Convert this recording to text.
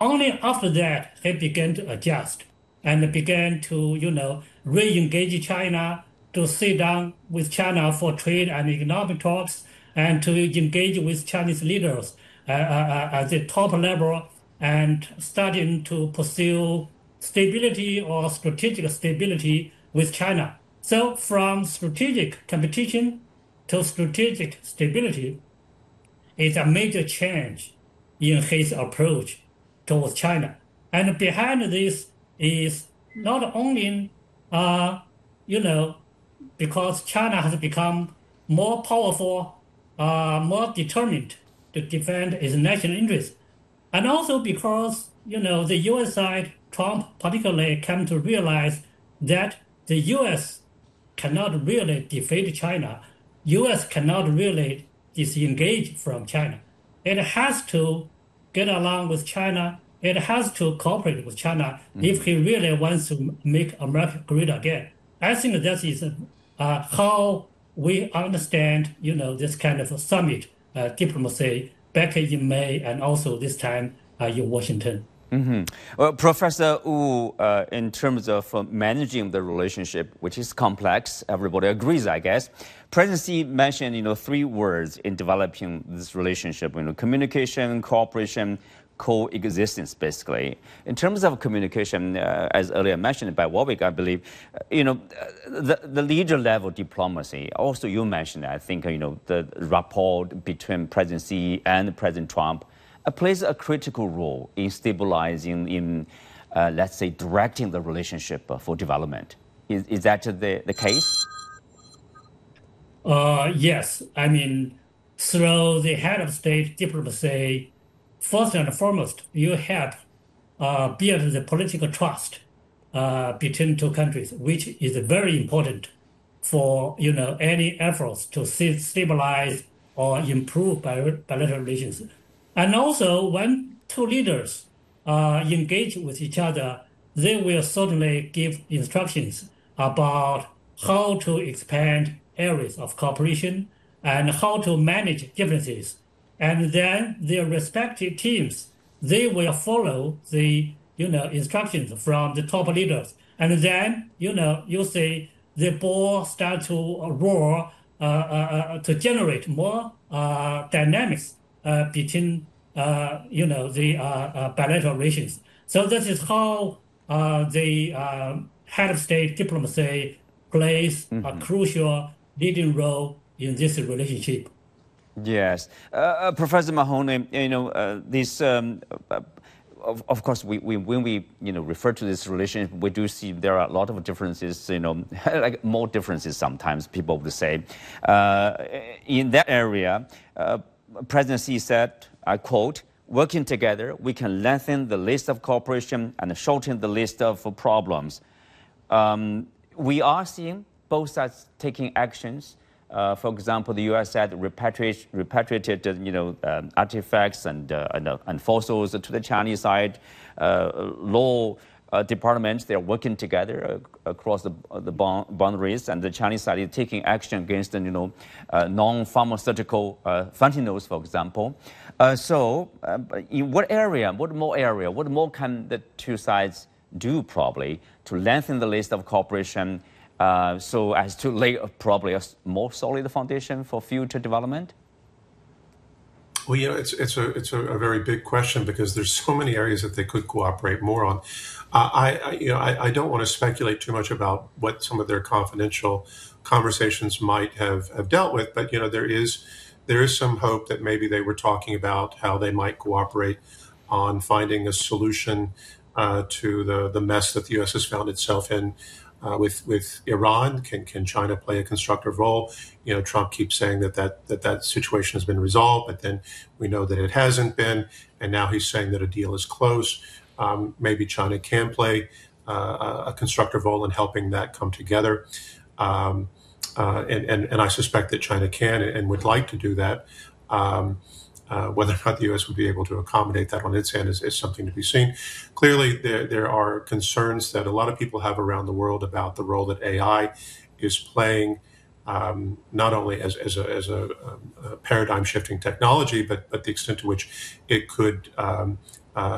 only after that he began to adjust and began to, re-engage China, to sit down with China for trade and economic talks, and to engage with Chinese leaders at the top level and starting to pursue stability or strategic stability with China. So from strategic competition to strategic stability is a major change in his approach towards China. And behind this is not only, you know, because China has become more powerful, more determined to defend its national interests, and also because, the U.S. side, Trump particularly, came to realize that the U.S. cannot really defeat China. U.S. cannot really disengage from China. It has to get along with China. It has to cooperate with China if he really wants to make America great again. I think that is how we understand, this kind of summit diplomacy back in May and also this time in Washington. Well, Professor Wu, in terms of managing the relationship, which is complex, everybody agrees, I guess. President Xi mentioned, three words in developing this relationship: communication, cooperation, coexistence, basically. In terms of communication, as earlier mentioned by Warwick, I believe, the leader level diplomacy. Also, you mentioned, I think, the rapport between President Xi and President Trump plays a critical role in stabilizing, in let's say, directing the relationship for development. Is that the case? Yes. I mean, through the head of state diplomacy, first and foremost, you have build the political trust between two countries, which is very important for any efforts to stabilize or improve bilateral relations. And also, when two leaders engage with each other, they will certainly give instructions about how to expand areas of cooperation and how to manage differences. And then their respective teams, they will follow the instructions from the top leaders. And then you see the ball start to roar to generate more dynamics between the bilateral relations. So this is how the head of state diplomacy plays a crucial leading role in this relationship. Yes, Professor Mahoney, this. Of course, when we refer to this relationship, we do see there are a lot of differences. Like more differences sometimes. People would say, in that area, President Xi said, I quote, "Working together, we can lengthen the list of cooperation and shorten the list of problems." We are seeing both sides taking actions. For example, the U.S. said repatriated, artifacts and fossils to the Chinese side. Law departments, they're working together across the boundaries, and the Chinese side is taking action against non-pharmaceutical fentanyls, for example. So, in what more can the two sides do probably to lengthen the list of cooperation? So as to lay probably a more solid foundation for future development? Well, it's a very big question because there's so many areas that they could cooperate more on. I don't want to speculate too much about what some of their confidential conversations might have dealt with, but there is some hope that maybe they were talking about how they might cooperate on finding a solution to the mess that the U.S. has found itself in. With Iran, can China play a constructive role? Trump keeps saying that situation has been resolved, but then we know that it hasn't been, and now he's saying that a deal is close. Maybe China can play a constructive role in helping that come together, and I suspect that China can and would like to do that. Whether or not the U.S. would be able to accommodate that on its end is something to be seen. Clearly, there are concerns that a lot of people have around the world about the role that AI is playing, not only as a paradigm-shifting technology, but the extent to which it could